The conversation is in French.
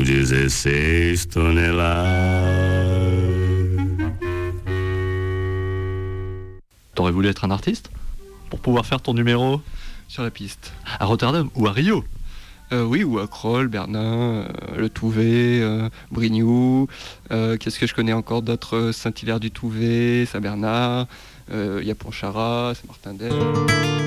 16 toneladas. T'aurais voulu être un artiste pour pouvoir faire ton numéro Sur la piste. à Rotterdam ou à Rio? Oui, ou à Kroll, Bernin, Le Touvet, Brignoux. Qu'est-ce que je connais encore d'autres? Saint-Hilaire du Touvet, Saint-Bernard, il y a Pontcharrat, Saint-Martin-d'Air.